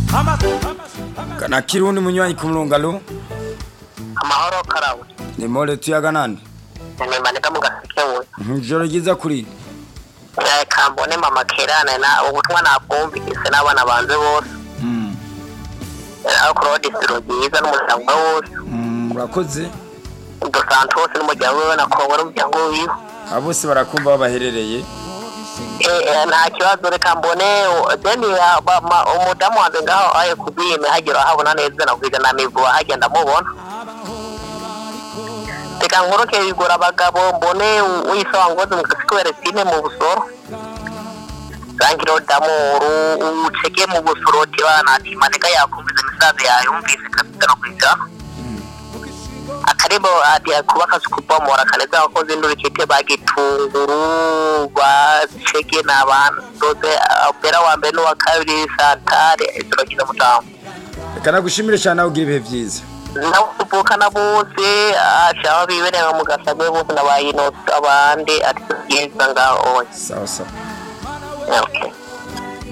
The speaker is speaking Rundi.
Kana Kirundi munywanyi ku mulungalo. Amahoro karawe. Ni mole tuyaga nande? Manika mugasikewe. Ijoro ryiza kuri. Kambone mama kerana na ubutumwa nabwumvise n'abana banze bose. Claude Sirogiza n'umuryango wose. Urakoze. Dos Santos n'umuryango we na Kongo n'umuryango wiwe. Abose barakumva babaherereye. Nta kibazo reka mbone deni umudamu wanjye ngaho aye kubiyeme hagera habona neza nakwiga na mivu hagenda mubona. Reka nkoroke bigora abagabo mbone uyisaba ngoze mukasikubere sine mu busoro. Sangiro damuru ucege mu busoro tibana ati maneka yakumvize misaze yayumvise kabisa kwija. Akaribo ati kubaka sukubomora kaneza abakozi ndurikite bagitunguru bacege n'abantu doze opera wa mbere n'uwa kabiri satare izogiza mutamu. Reka nagushimire cyane ugira ibihe byiza. Nakuvukana bose ashaba bibereye mu gasabwe bose nabayino abandi ati byiza ngaho. Sawa sawa. Okay.